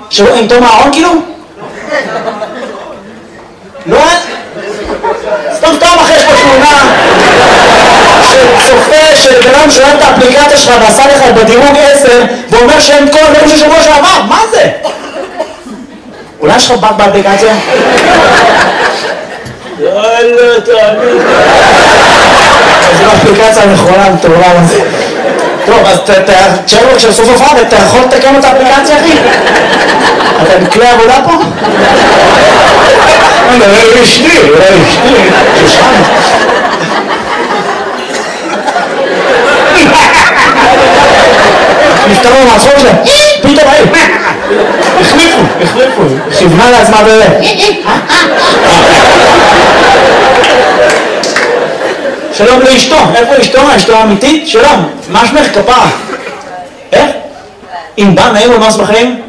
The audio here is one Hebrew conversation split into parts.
עם תום הארון כאילו? לא? סתם אחרי יש פה תמונה של צופה של בנם שואל את האפליקציה שלך ועשה לך בדירוג 10 ואומר שהם כל הדברים של שבוע שעבר, מה זה? אולי יש לך בת באפליקציה? יאללה, תאמין. זו האפליקציה הנכונה, מטורלל הזה. טוב, אז תשאר לו כשסוף הופעה ואתה יכול לתקן את האפליקציה, אחי? אתה בכלי עבודה פה? אולי אשתי, שושן. נפתרו מהצחוק שלהם, פתאום היו. החליפו, כיוונה לעצמה שלום לאשתו, איפה אשתו? אשתו האמיתית? שלום, מה שמך כפרה? איך? אם בא נעים ומס בחיים?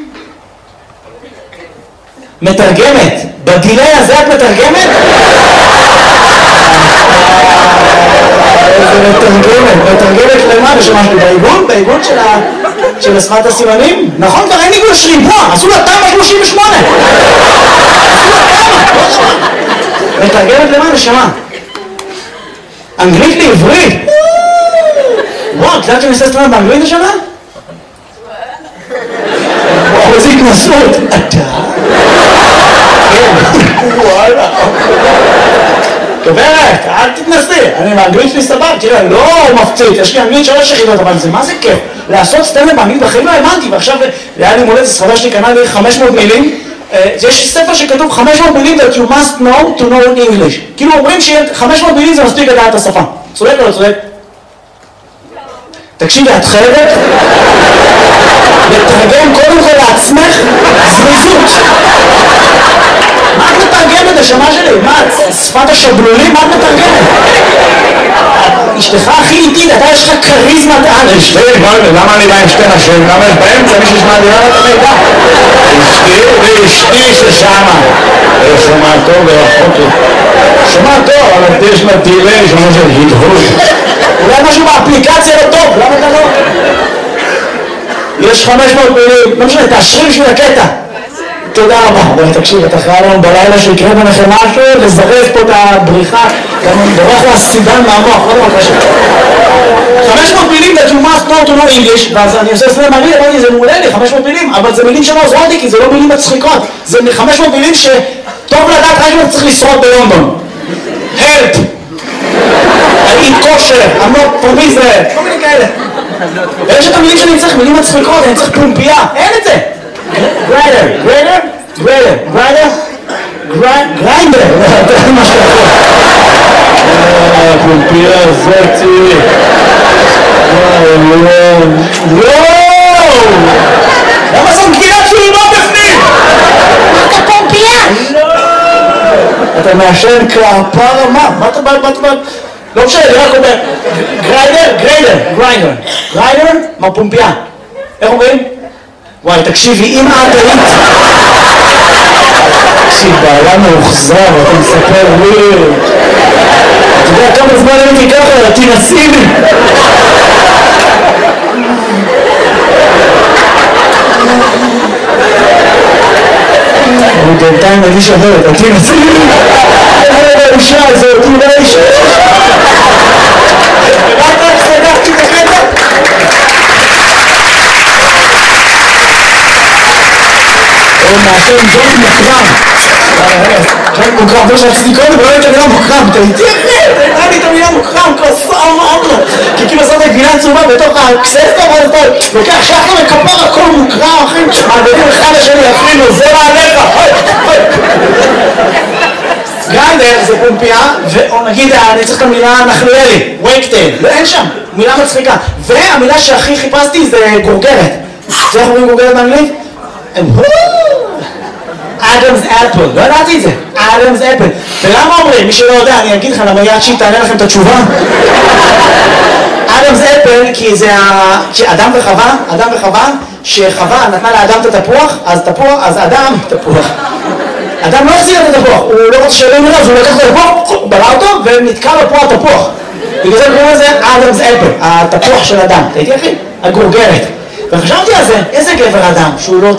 מתרגמת, בדילי הזה את מתרגמת? איזה מתרגמת למה? ושמש לי בעיגון של השפת הסימנים? נכון, כבר אין עיגון שריבוע, עשו לה תמה 38! מתרגמת למה? נשמה? אנגלית לעברית? וואו, את יודעת שאני עושה סטרנד באנגלית השנה? וואו, איזה התנסות! אתה? וואלה. גברת, אל תתנסי, אני באנגלית שלי סבב, תראה, לא מפציץ, יש לי אנגלית 3 יחידות, אבל זה מה זה כיף? לעשות סטנדאפ באנגלית בחיים לא האמנתי, ועכשיו היה לי מולדת, ספרה שלי קנה לי 500 מילים, יש ספר שכתוב 500 מילים that you must know to know English, כאילו אומרים ש500 מילים זה מספיק לדעת את השפה, צודק או לא צודק? תקשיבי, את חייבת לתרגם קודם כל לעצמך זריזות. מה את מתרגמת השמה שלי? מה, שפת השבלולים? מה את מתרגמת? אשתך הכי איטית, אתה יש לך קריזמת על. אשתי, למה אני בא עם שתי נשים? למה יש באמצע מי שישמע דירה את המידע? אשתי ששמה. שומע טוב ורחוק לי. שומע טוב, אבל יש לה דילי, שומע של הדהוד. אולי משהו באפליקציה לא טוב, למה אתה לא? יש 500 מילים, לא משנה, תאשרי בשביל הקטע. תודה רבה. בואי תקשיב, אתה חייב לנו בלילה שיקרה ביניכם משהו, לזרז פה את הבריחה, גם בורח לה סידן מהמוח, לא דבר קשה. 500 מילים that you must know to know English, ואז אני עושה סלם אנגלית, אמרתי, זה מעולה לי, 500 מילים, אבל זה מילים שלא עוזרות לי, כי זה לא מילים מצחיקות. זה 500 מילים שטוב לדעת רק אם צריך לשרוד בלונדון. help! I eat kosher, I'm not from Israel, כל מיני כאלה. ויש את המילים שאני צריך, מילים מצחיקות, אני צריך פומפייה, אין את זה. גריינדר, מה שאתה יכול. פומפייה זאתי. וואו! למה זאת גבינת שולמה בפנים? אתה פומפייה? לא! אתה מעשן כפרה מה? מה אתה בא? לא משנה, אני רק אומר גריינדר, מה פומפייה? איך אומרים? וואי, תקשיבי, אם את היית... תקשיב, בעלה מאוחזר, אתה מספר לי... אתה יודע כמה זמן הייתי ככה, תנסי לי! אני בינתיים מרגיש אחרת, תנסי לי! איזה האישה הזאת, אולי האישה! רק סגרתי את הקטע! מעשן ג'ון מוקרם. ג'ון מוקרם, זה שרציתי קודם, ולא הייתה מילה מוקרם. אתה איתי אחרי, אתה הייתה לי את המילה מוקרם, כוסה אמרנו. כי כאילו עשית גבינה צהובה בתוך הקססטה, ואז אתה לוקח שחר וכפר הכל מוקרם, אחים. מעבדים אחד השני, אפילו, זה מעליך. גריינדר זה פומפייה, ונגיד, אני צריך את המילה נחליאלי, וייקטייל, ואין שם, מילה מצחיקה. והמילה שהכי חיפשתי זה גורגרת. זה איך אומרים גורגרת באנגלית? אדמס אפל, לא ידעתי את זה, אדמס אפל. ולמה אומרים? מי שלא יודע, אני אגיד לך למה יד שהיא תענה לכם את התשובה. אדמס אפל, כי זה אדם וחווה, שחווה נתנה לאדם את התפוח, אז אדם, תפוח. אדם לא החזיר את התפוח, הוא לא רוצה שלא נראה, אז הוא לקח את התפוח, בלע אותו, ונתקע לו פה התפוח. בגלל זה קוראים לזה אדמס אפל, התפוח של אדם. אתה איתי אחי? הגורגרת. וחשבתי על זה, איזה גבר אדם, שהוא לא...